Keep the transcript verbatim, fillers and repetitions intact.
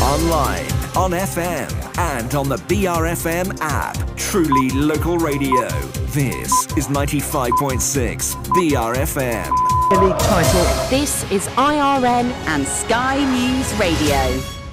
online, on F M, and on the B R F M app. Truly local radio. This is ninety-five point six B R F M. League title. This is I R N and Sky News Radio.